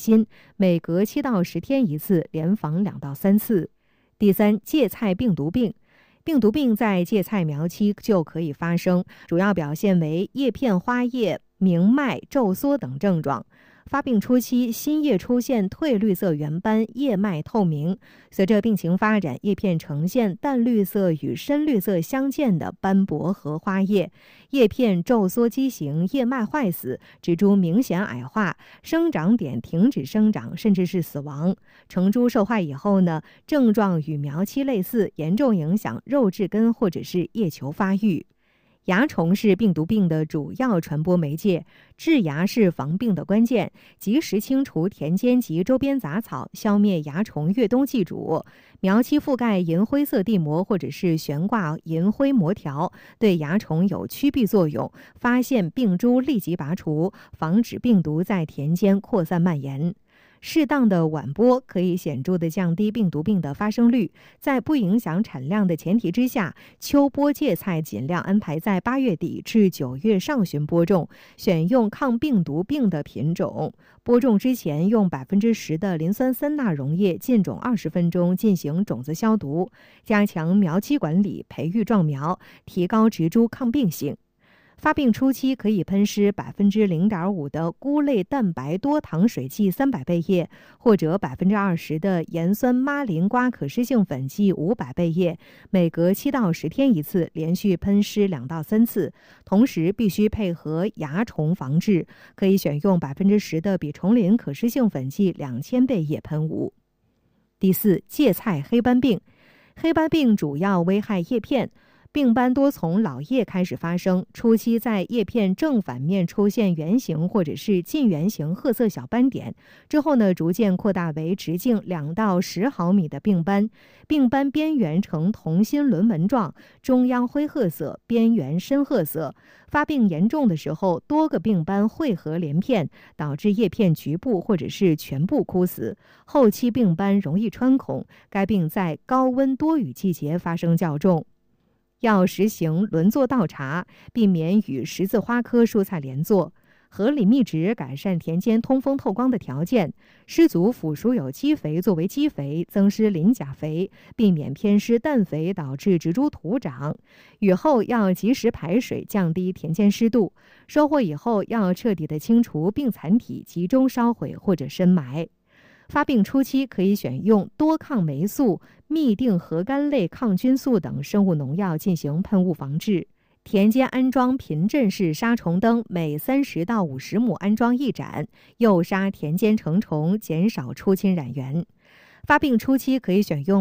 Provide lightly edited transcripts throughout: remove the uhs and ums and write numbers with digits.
心，每隔7到10天一次，连防2到3次。第三，芥菜病毒病。病毒病在芥菜苗期就可以发生，主要表现为叶片、花叶明脉、皱缩等症状。发病初期，新叶出现褪绿色圆斑，叶脉透明。随着病情发展，叶片呈现淡绿色与深绿色相间的斑驳和花叶，叶片皱缩畸形，叶脉坏死，植株明显矮化，生长点停止生长，甚至是死亡。成株受害以后呢，症状与苗期类似，严重影响肉质根或者是叶球发育。蚜虫是病毒病的主要传播媒介，治蚜是防病的关键，及时清除田间及周边杂草，消灭蚜虫越冬寄主。苗期覆盖银灰色地膜或者是悬挂银灰膜条，对蚜虫有驱避作用，发现病株立即拔除，防止病毒在田间扩散蔓延。适当的晚播可以显著地降低病毒病的发生率，在不影响产量的前提之下，秋播芥菜尽量安排在8月底至9月上旬播种，选用抗病毒病的品种。播种之前用10%的磷酸三钠溶液浸种20分钟进行种子消毒，加强苗期管理，培育壮苗，提高植株抗病性。发病初期可以喷施0.5%的菇类蛋白多糖水剂300倍液，或者20%的盐酸妈林瓜可施性粉剂500倍液，每隔7到10天一次，连续喷施2到3次。同时必须配合蚜虫防治，可以选用10%的吡虫林可施性粉剂2000倍液喷雾。第四，芥菜黑斑病。黑斑病主要危害叶片。病斑多从老叶开始发生，初期在叶片正反面出现圆形或者是近圆形褐色小斑点，之后呢逐渐扩大为直径2到10毫米的病斑，病斑边缘呈同心轮纹状，中央灰褐色，边缘深褐色。发病严重的时候，多个病斑汇合连片，导致叶片局部或者是全部枯死。后期病斑容易穿孔，该病在高温多雨季节发生较重。要实行轮作倒插，避免与十字花科蔬菜连作，合理密植，改善田间通风透光的条件，施足腐熟有机肥作为基肥，增施磷钾肥，避免偏施氮肥导致植株徒长。雨后要及时排水，降低田间湿度。收获以后要彻底的清除病残体，集中烧毁或者深埋。发病初期可以选用多抗霉素、嘧啶核苷类抗菌素等生物农药进行喷雾防治。田间安装频阵式杀虫灯，每30到50亩安装1盏，诱杀田间成虫，减少出侵染源。发病初期可以选用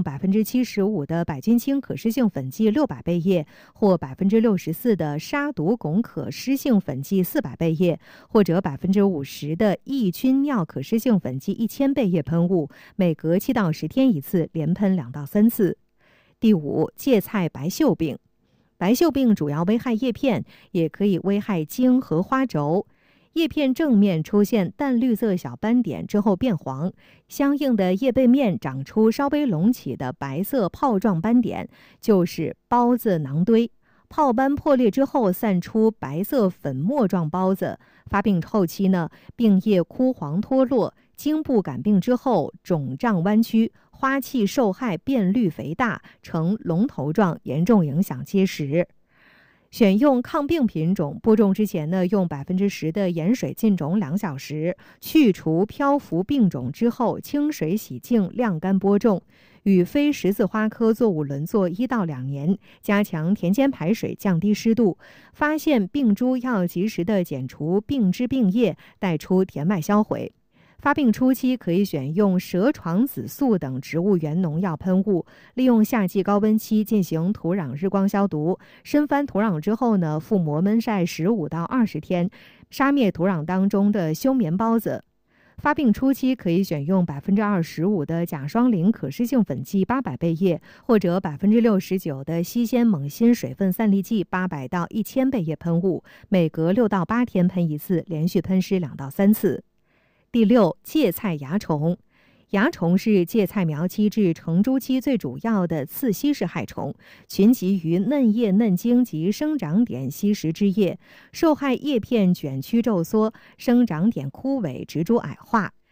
75%的百菌清可施性粉剂600倍液，或64%的杀毒汞可施性粉剂400倍液，或者50%的抑菌尿可施性粉剂1000倍液喷雾，每隔7到10天一次，连喷2到3次。第五，芥菜白锈病。白锈病主要危害叶片，也可以危害茎和花轴。叶片正面出现淡绿色小斑点之后变黄，相应的叶背面长出稍微隆起的白色泡状斑点，就是孢子囊堆。泡斑破裂之后散出白色粉末状孢子。发病后期呢，病叶枯黄脱落，茎部感病之后肿胀弯曲，花器受害变绿肥大，呈龙头状，严重影响结实。选用抗病品种，播种之前呢，用10%的盐水浸种2小时，去除漂浮病种之后，清水洗净，晾干播种。与非十字花科作物轮作1到2年，加强田间排水，降低湿度。发现病株要及时的剪除病枝病叶，带出田外销毁。发病初期可以选用蛇床子素等植物源农药喷雾，利用夏季高温期进行土壤日光消毒。深翻土壤之后呢，覆膜闷晒15到20天，杀灭土壤当中的休眠孢子。发病初期可以选用25%的甲双磷可施性粉剂800倍液，或者69%的硒酰锰锌水分散粒剂800到1000倍液喷雾，每隔6到8天喷一次，连续喷施2到3次。第六，芥菜蚜虫。蚜虫是芥菜苗期至成株期最主要的刺吸式害虫，群集于嫩叶、嫩茎及生长点吸食枝叶，受害叶片卷曲皱缩，生长点枯萎，植株矮化。